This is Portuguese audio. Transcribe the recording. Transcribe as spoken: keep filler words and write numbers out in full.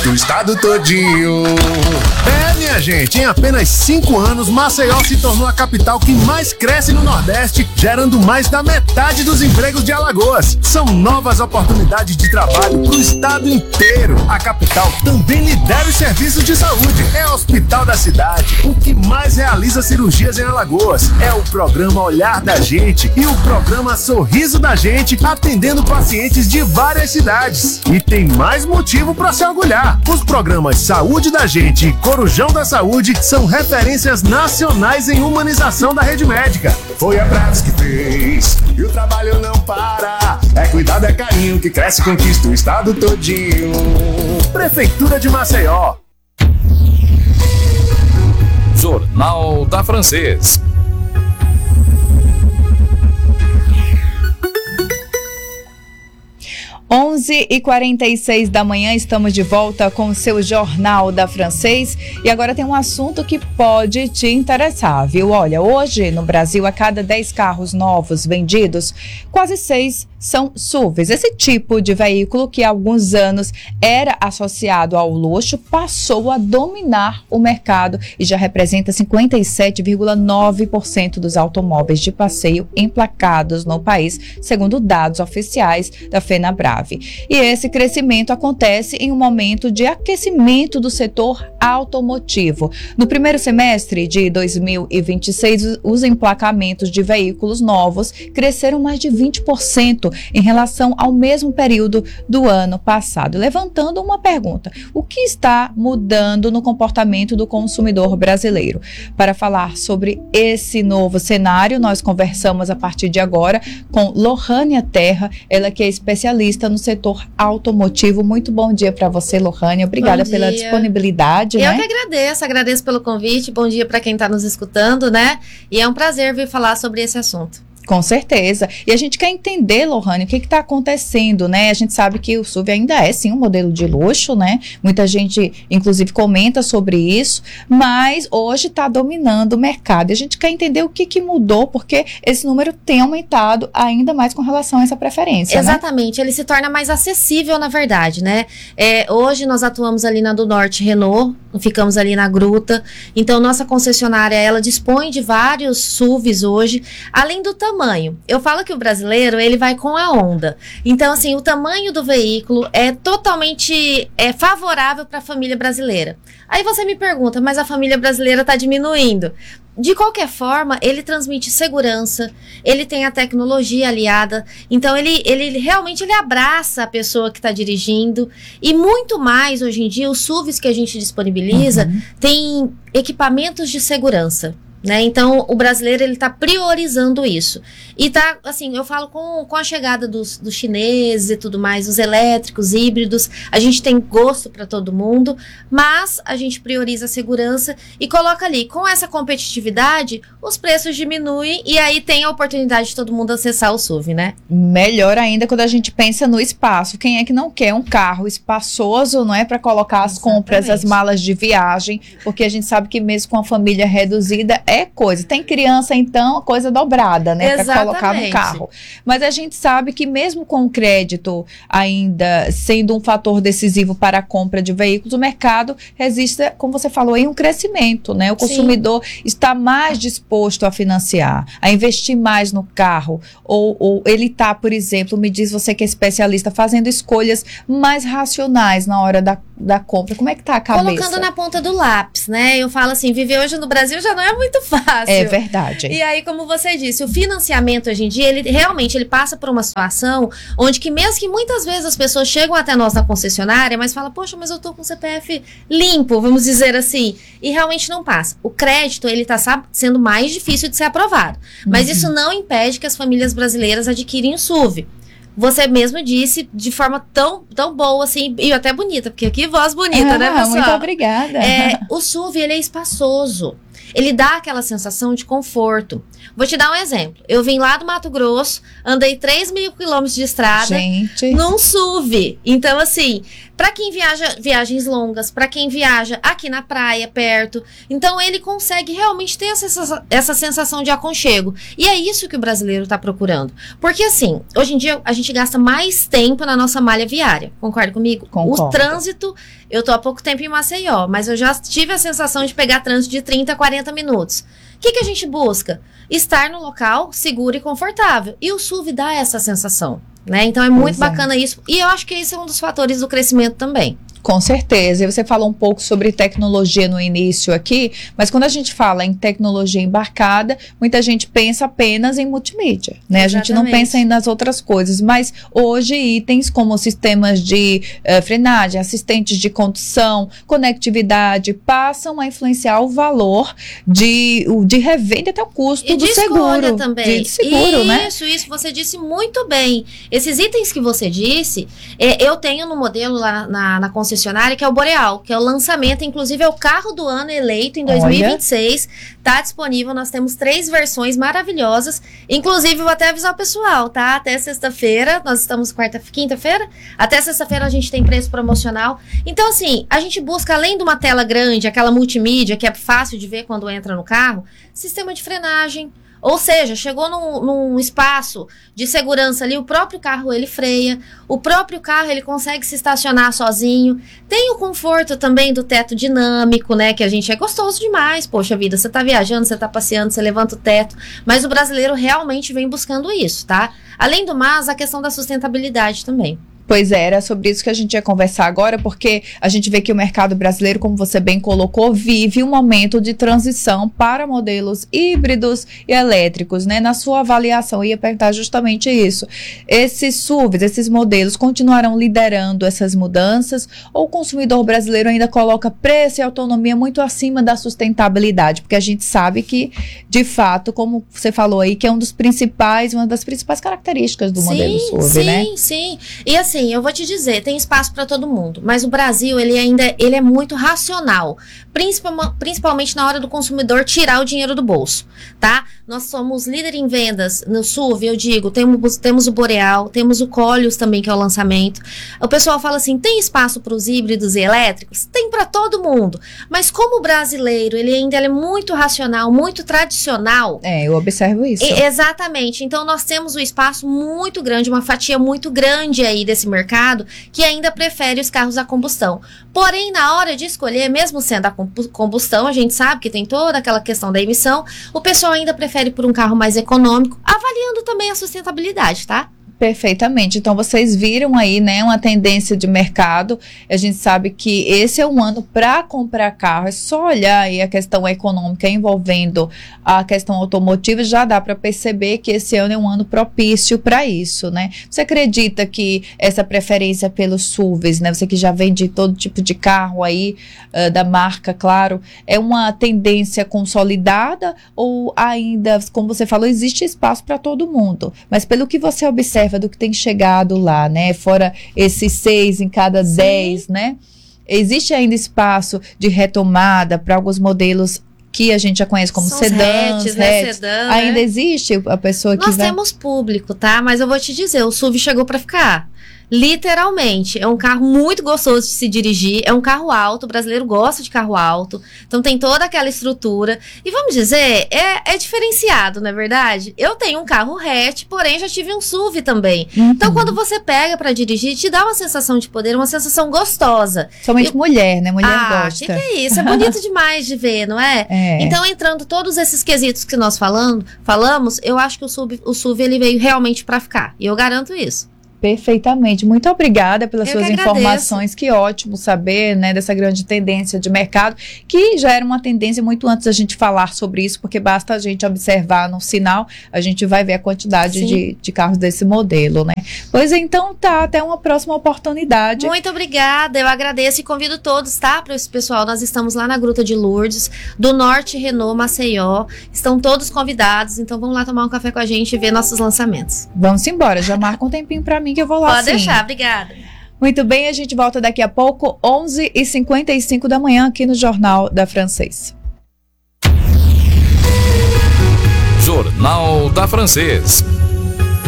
conquista o estado todinho. É, minha gente, em apenas cinco anos, Maceió se tornou a capital que mais cresce no Nordeste, gerando mais da metade dos empregos de Alagoas. São novas oportunidades de trabalho para o estado inteiro. A capital também lidera os serviços de saúde. É o hospital da cidade, o que mais realiza cirurgias em Alagoas. É o programa Olhar da Gente e o programa Sorriso da Gente, atendendo pacientes de várias cidades. E tem mais motivo para se orgulhar. Os programas Saúde da Gente e Corujão da Saúde são referências nacionais em humanização da rede médica. Foi a Prados que fez e o trabalho não para. É cuidado, é carinho que cresce e conquista o estado todinho. Prefeitura de Maceió. Jornal da Francês. onze e quarenta e seis da manhã, estamos de volta com o seu Jornal da Francês e agora tem um assunto que pode te interessar, viu? Olha, hoje no Brasil, a cada dez carros novos vendidos, quase seis são S U Vs. Esse tipo de veículo que há alguns anos era associado ao luxo passou a dominar o mercado e já representa cinquenta e sete vírgula nove por cento dos automóveis de passeio emplacados no país, segundo dados oficiais da FenaBrave. E esse crescimento acontece em um momento de aquecimento do setor automotivo. No primeiro semestre de dois mil e vinte e seis, os emplacamentos de veículos novos cresceram mais de vinte por cento em relação ao mesmo período do ano passado, levantando uma pergunta: o que está mudando no comportamento do consumidor brasileiro? Para falar sobre esse novo cenário, nós conversamos a partir de agora com Lohânia Terra, ela que é especialista no setor automotivo. Muito bom dia para você, Lohânia. Obrigada pela disponibilidade. Eu né? que agradeço, agradeço pelo convite. Bom dia para quem está nos escutando, né? E é um prazer vir falar sobre esse assunto. Com certeza. E a gente quer entender, Lohânia, o que está acontecendo, né? A gente sabe que o S U V ainda é, sim, um modelo de luxo, né? Muita gente, inclusive, comenta sobre isso, mas hoje está dominando o mercado. E a gente quer entender o que, que mudou, porque esse número tem aumentado ainda mais com relação a essa preferência, Exatamente. né? Ele se torna mais acessível, na verdade, né? É, hoje nós atuamos ali na do Norte Renault, ficamos ali na Gruta. Então, nossa concessionária, ela dispõe de vários S U Vs hoje, além do tamanho. Eu falo que o brasileiro, ele vai com a onda. Então, assim, o tamanho do veículo é totalmente é, favorável para a família brasileira. Aí você me pergunta, mas a família brasileira está diminuindo. De qualquer forma, ele transmite segurança, ele tem a tecnologia aliada, então ele, ele realmente ele abraça a pessoa que está dirigindo, e muito mais hoje em dia, os S U Vs que a gente disponibiliza uhum. tem equipamentos de segurança. Né? Então, o brasileiro, ele tá priorizando isso. E tá, assim, eu falo com, com a chegada dos, dos chineses e tudo mais, os elétricos, híbridos, a gente tem gosto para todo mundo, mas a gente prioriza a segurança e coloca ali, com essa competitividade, os preços diminuem e aí tem a oportunidade de todo mundo acessar o S U V, né? Melhor ainda quando a gente pensa no espaço. Quem é que não quer um carro espaçoso, não é? Para colocar as Exatamente. compras, as malas de viagem, porque a gente sabe que mesmo com a família reduzida, é coisa. Tem criança, então, coisa dobrada, né? Para colocar no carro. Mas a gente sabe que mesmo com o crédito ainda sendo um fator decisivo para a compra de veículos, o mercado resiste, como você falou, em um crescimento, né? O consumidor Sim. está mais disposto a financiar, a investir mais no carro, ou, ou ele está, por exemplo, me diz você que é especialista, fazendo escolhas mais racionais na hora da, da compra. Como é que tá a cabeça? Colocando na ponta do lápis, né? Eu falo assim, viver hoje no Brasil já não é muito fácil. É verdade. E aí, como você disse, o financiamento hoje em dia, ele realmente ele passa por uma situação onde que mesmo que muitas vezes as pessoas chegam até nós na concessionária, mas falam, poxa, mas eu tô com o C P F limpo, vamos dizer assim, e realmente não passa. O crédito, ele tá sabe, sendo mais difícil de ser aprovado, mas uhum. isso não impede que as famílias brasileiras adquirem o S U V. Você mesmo disse de forma tão, tão boa, assim, e até bonita, porque que voz bonita, ah, né, pessoal? Muito obrigada. É, o S U V, ele é espaçoso. Ele dá aquela sensação de conforto. Vou te dar um exemplo. Eu vim lá do Mato Grosso, andei três mil quilômetros de estrada Gente. num S U V. Então, assim, para quem viaja viagens longas, para quem viaja aqui na praia, perto. Então, ele consegue realmente ter essa, essa sensação de aconchego. E é isso que o brasileiro está procurando. Porque, assim, hoje em dia, a gente gasta mais tempo na nossa malha viária. Concorda comigo? Concordo. O trânsito, eu tô há pouco tempo em Maceió, mas eu já tive a sensação de pegar trânsito de trinta a quarenta minutos. O que, que a gente busca? Estar no local seguro e confortável. E o S U V dá essa sensação, né? Então é muito Pois é. bacana isso. E eu acho que esse é um dos fatores do crescimento também. Com certeza. E você falou um pouco sobre tecnologia no início aqui, mas quando a gente fala em tecnologia embarcada, muita gente pensa apenas em multimídia, né? A gente não Exatamente. pensa em nas outras coisas, mas hoje itens como sistemas de eh, frenagem, assistentes de condução, conectividade, passam a influenciar o valor de, o- de revenda até o custo E do de seguro. escolha também. De, de seguro, né? Isso, isso, você disse muito bem. Esses itens que você disse, é, eu tenho no modelo lá na, na concessionária, que é o Boreal, que é o lançamento, inclusive é o carro do ano eleito em dois mil e vinte e seis. Tá disponível, nós temos três versões maravilhosas. Inclusive, vou até avisar o pessoal, tá? Até sexta-feira, nós estamos quarta, quinta-feira, até sexta-feira a gente tem preço promocional. Então, assim, a gente busca, além de uma tela grande, aquela multimídia que é fácil de ver quando entra no carro, sistema de frenagem. Ou seja, chegou num, num espaço de segurança ali, o próprio carro ele freia, o próprio carro ele consegue se estacionar sozinho. Tem o conforto também do teto dinâmico, né? Que a gente é gostoso demais. Poxa vida, você tá viajando, você tá passeando, você levanta o teto. Mas o brasileiro realmente vem buscando isso, tá? Além do mais, a questão da sustentabilidade também. Pois é, era sobre isso que a gente ia conversar agora, porque a gente vê que o mercado brasileiro, como você bem colocou, vive um momento de transição para modelos híbridos e elétricos, né? Na sua avaliação, eu ia perguntar justamente isso. Esses S U Vs, esses modelos, continuarão liderando essas mudanças ou o consumidor brasileiro ainda coloca preço e autonomia muito acima da sustentabilidade? Porque a gente sabe que, de fato, como você falou aí, que é um dos principais, uma das principais características do sim, modelo S U V, sim, né? Sim, sim. E assim, eu vou te dizer, tem espaço para todo mundo, mas o Brasil, ele ainda ele é muito racional, principalmente, principalmente na hora do consumidor tirar o dinheiro do bolso, tá? Nós somos líder em vendas no S U V, eu digo, temos, temos o Boreal, temos o Coleos também, que é o lançamento. O pessoal fala assim, tem espaço para os híbridos e elétricos? Tem para todo mundo, mas como o brasileiro, ele ainda ele é muito racional, muito tradicional. É, eu observo isso. E- exatamente, então nós temos um espaço muito grande, uma fatia muito grande aí desse mercado que ainda prefere os carros a combustão. Porém, na hora de escolher, mesmo sendo a combustão, a gente sabe que tem toda aquela questão da emissão, o pessoal ainda prefere por um carro mais econômico, avaliando também a sustentabilidade, tá? Perfeitamente. Então, vocês viram aí, né, uma tendência de mercado. A gente sabe que esse é um ano para comprar carro. É só olhar aí a questão econômica envolvendo a questão automotiva, já dá para perceber que esse ano é um ano propício para isso, né? Você acredita que essa preferência pelos S U Vs, né, você que já vende todo tipo de carro aí, uh, da marca, claro, é uma tendência consolidada ou ainda, como você falou, existe espaço para todo mundo? Mas pelo que você observa do que tem chegado lá, né? Fora esses seis em cada Sim. dez, né? Existe ainda espaço de retomada para alguns modelos que a gente já conhece como São os sedãs, hatches, né? hatches. Sedã, Ainda né? existe a pessoa que Nós vai... temos público, tá? Mas eu vou te dizer, o S U V chegou para ficar. Literalmente, é um carro muito gostoso de se dirigir, é um carro alto, o brasileiro gosta de carro alto, então tem toda aquela estrutura, e vamos dizer, é, é diferenciado, não é verdade? Eu tenho um carro hatch, porém já tive um S U V também, Uhum. então quando você pega para dirigir, te dá uma sensação de poder, uma sensação gostosa. Somente eu... mulher, né? Mulher ah, gosta. que que é isso? É bonito demais de ver, não é? É. Então, entrando todos esses quesitos que nós falando, falamos, eu acho que o S U V, o S U V ele veio realmente para ficar, e eu garanto isso. Perfeitamente. Muito obrigada pelas Eu suas que agradeço. informações. Que ótimo saber, né, dessa grande tendência de mercado, que já era uma tendência muito antes da gente falar sobre isso, porque basta a gente observar no sinal, a gente vai ver a quantidade de, de carros desse modelo, né? Pois então tá, até uma próxima oportunidade. Muito obrigada, eu agradeço e convido todos, tá? Para esse pessoal, nós estamos lá na Gruta de Lourdes, do Norte Renault Maceió, estão todos convidados, então vamos lá tomar um café com a gente e ver nossos lançamentos. Vamos embora, já marca um tempinho pra mim que eu vou lá. Pode sim. deixar, obrigada. Muito bem, a gente volta daqui a pouco, onze e cinquenta e cinco da manhã, aqui no Jornal da Francês. Jornal da Francês.